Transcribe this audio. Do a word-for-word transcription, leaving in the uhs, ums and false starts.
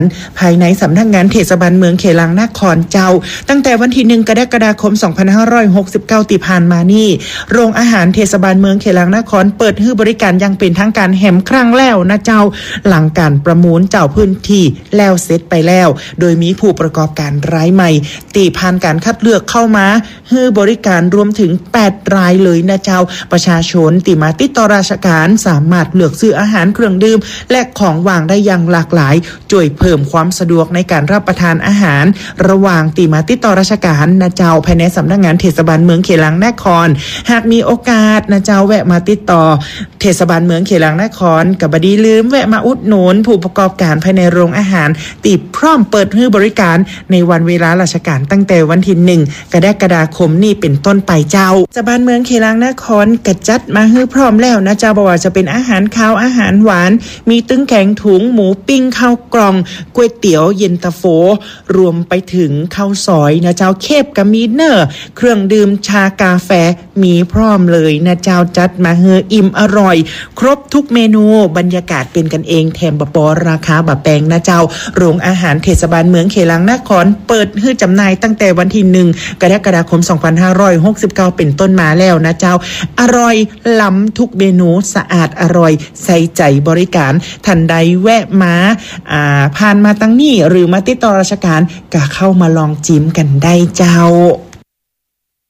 ภายในสำนักงานเทศบาลเมืองเขลังนครเจ้าตั้งแต่วันที่หนึ่งกรกฎาคมสองพันห้าร้อยหกสิบเก้าที่ผ่านมานี่โรงอาหารเทศบาลเมืองเขลังนครเปิดให้บริการอย่างเป็นทางการแหมครั้งแล้วนะเจ้าหลังการประมูลเจ้าพื้นที่แล้วเสร็จไปแล้วโดยมีผู้ประกอบการรายใหม่ตีผ่านการคัดเลือกเข้ามาให้บริการรวมถึงแปดรายเลยนะเจ้าประชาชนที่มาติดต่อราชการสามารถเลือกซื้ออาหารเครื่องดื่มและของว่างได้อย่างหลากหลายช่วยเพิ่มความสะดวกในการรับประทานอาหารระหว่างที่มาติดต่อราชการนะเจ้าภายในสำนักงานเทศบาลเมืองเขลังนครหากมีโอกาสนะเจ้าแวะมาติดต่อเทศบาลเมืองเขลังนครกับบดีลืมแวะมาอุดหนุนผู้ประกอบการภายในโรงอาหารที่พร้อมเปิดให้บริการในวันเวลาราชการตั้งแต่วันที่หนึ่งกรกฎาคมนี้เป็นต้นไปเจ้าเทศบาลเมืองเขลังนครกระจัดมาให้พร้อมแล้วนะเจ้าบอกว่าจะเป็นอาหารข้าวอาหารหวานมีตึ้งแข็งถุงหมูปิ้งข้าวกล่องก๋วยเตี๋ยวเย็นตาโฟรวมไปถึงข้าวซอยนะเจ้าเคบกับมีเนอร์เครื่องดื่มชากาแฟมีพร้อมเลยนะเจ้าจัดมาเฮออิ่มอร่อยครบทุกเมนูบรรยากาศเป็นกันเองแถมบะปอราคาบะแปงนะเจ้าโรงอาหารเทศบาลเมืองเขลังนครเปิดให้จำหน่ายตั้งแต่วันที่หนึ่งกรกฎาคมสองพันห้าร้อยหกสิบเก้าเป็นต้นมาแล้วนะเจ้าอร่อยล้ำทุกเมนูสะอาดอร่อยใส่ใจบริการทันใดแวะมาอ่าผ่านมาตั้งนี่หรือมาติดต่อราชการก็เข้ามาลองจิ้มกันได้เจ้า